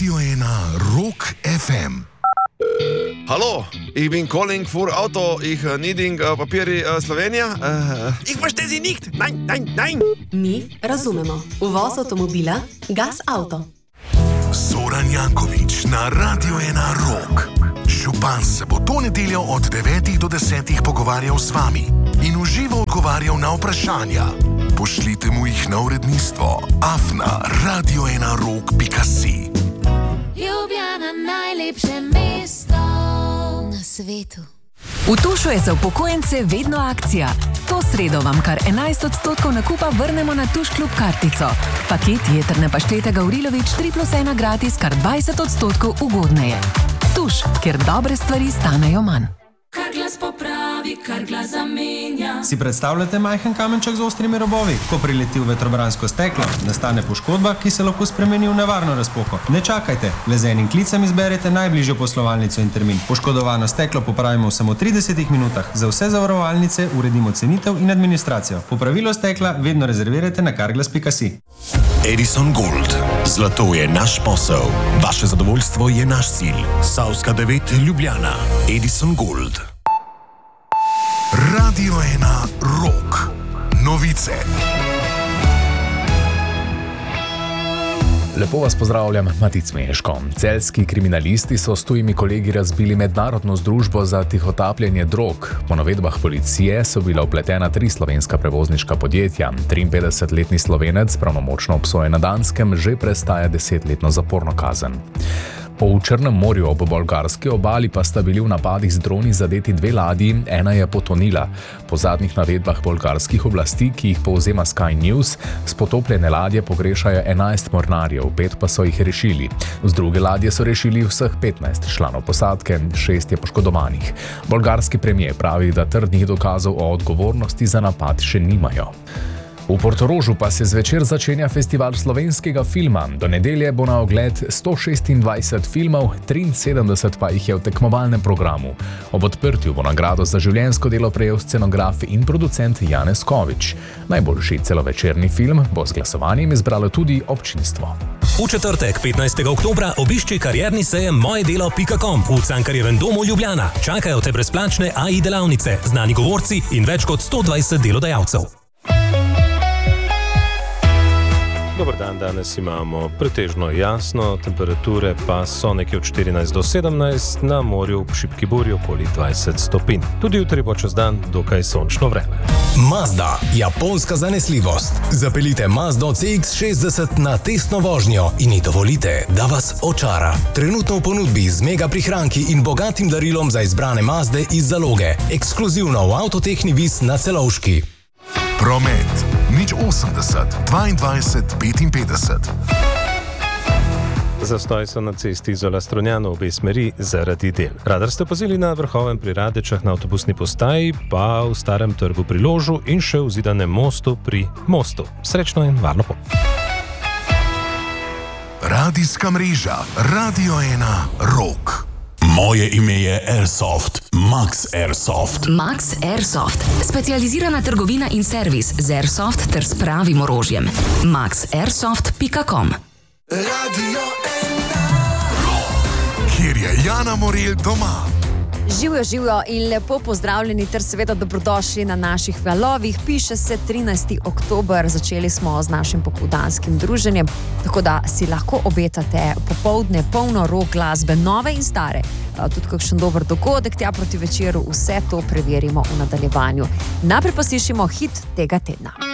Radio 1 Rock FM. Hallo, ich bin calling für Auto. Ich needing Papiere Slowenija. Ich verstehe Sie nicht. Nein. Mi razumemo. Uvoz avtomobila Gas Auto. Zoran Janković na Radio 1 Rock. Župan se bo to nedeljo od 9 do 10 pogovarjal z vami in v živo odgovarjal na vprašanja. Pošljite mu jih na uredništvo afna.radio1rock.si. Ljubljana, najlepše mesto na svetu. V Tušu je za upokojence vedno akcija. To sredo vam kar 11% nakupa vrnemo na Tuš Klub kartico. Paket jetrne paštete Gavrilović 3+1 gratis kar 20% ugodneje. Tuš, kjer dobre stvari stanejo manj. Kar glas popravi, kar glas zamenja. Si predstavljate majhen kamenček z ostrimi robovi? Ko prileti v vetrobransko steklo, nastane poškodba, ki se lahko spremeni v nevarno razpoko. Ne čakajte, le z enim klicem izberete najbližjo poslovalnico in termin. Poškodovano steklo popravimo v samo 30 minutah. Za vse zavarovalnice uredimo cenitev in administracijo. Popravilo stekla vedno rezervirajte na carglass.si. Edison Gold. Zlato je naš posel. Vaše zadovoljstvo je naš cilj. Savska 9 Ljubljana. Edison Gold. Radio 1 Rock. Novice. Lepo vas pozdravljam, Matic Meško. Celjski kriminalisti so s tujimi kolegi razbili mednarodno združbo za tihotapljenje drog. Po navedbah policije so bila vpletena 3 slovenska prevozniška podjetja. 53-letni Slovenec, pravnomočno obsojen na Danskem, že prestaja 10-letno zaporno kazen. V Črnem morju ob bolgarski obali pa sta bili v napadih z droni zadeti 2 ladji, ena je potonila. Po zadnjih navedbah bolgarskih oblasti, ki jih povzema Sky News, s potopljene ladje pogrešajo 11 mornarjev, 5 pa so jih rešili. Z druge ladje so rešili vseh 15 članov posadke, 6 je poškodovanih. Bolgarski premijer pravi, da trdnih dokazov o odgovornosti za napad še nimajo. V Portorožu pa se zvečer začenja festival slovenskega filma. Do nedelje bo na ogled 126 filmov, 73 pa jih je v tekmovalnem programu. Ob odprtju bo nagrado za življenjsko delo prejel scenograf in producent Janez Kovič. Najboljši celovečerni film bo z glasovanjem izbralo tudi občinstvo. V četrtek, 15. oktobra, obišči karierni sejem mojedelo.com v Cankarjevem domu Ljubljana. Čakajo te brezplačne AI delavnice, znani govorci in več kot 120 delodajalcev. Dobar dan, danes imamo pretežno jasno, temperature pa so nekje od 14 do 17, na morju v šibki burji okoli 20 stopinj. Tudi jutri bo čez dan dokaj sončno vreme. Mazda, japonska zanesljivost. Zapeljite Mazdo CX-60 na testno vožnjo in ji dovolite, da vas očara. Trenutno v ponudbi z mega prihranki in bogatim darilom za izbrane Mazde iz zaloge. Ekskluzivno v Avtotehni Vis na Celovški. Promet. 080 22 55. Zastoj so na cesti Izola Strunjana v obe smeri zaradi del. Radar ste opazili na Vrhovem pri Radečah na avtobusni postaji, pa v Starem trgu pri Ložu in še v Zidanem mostu pri Mostu. Srečno in varno pot. Radijska mreža Radio 1 Rock. Moje ime je Airsoft. Max Airsoft. Max Airsoft. Specializirana trgovina in servis z Airsoft ter s pravim orožjem. maxairsoft.com. Radio 1 Rock. Kjer je Jana Morel doma. Živijo in lepo pozdravljeni ter seveda dobrodošli na naših valovih. Piše se 13. oktober, začeli smo z našim popoldanskim druženjem, tako da si lahko obetate popoldne polno rock glasbe, nove in stare. Tudi kakšen dober dogodek tja proti večeru, vse to preverimo v nadaljevanju. Najprej pa slišimo hit tega tedna.